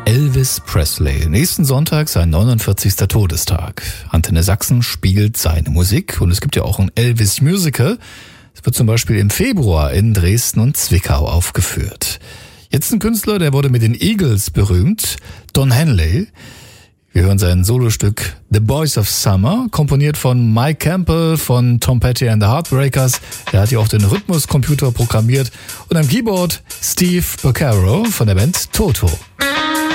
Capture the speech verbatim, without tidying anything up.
Elvis Presley. Nächsten Sonntag sein neunundvierzigster Todestag. Antenne Sachsen spielt seine Musik und es gibt ja auch ein Elvis Musical. Es wird zum Beispiel im Februar in Dresden und Zwickau aufgeführt. Jetzt ein Künstler, der wurde mit den Eagles berühmt, Don Henley. Wir hören sein Solostück The Boys of Summer, komponiert von Mike Campbell von Tom Petty and the Heartbreakers. Der hat ja auch den Rhythmuscomputer programmiert. Und am Keyboard Steve Porcaro von der Band Toto.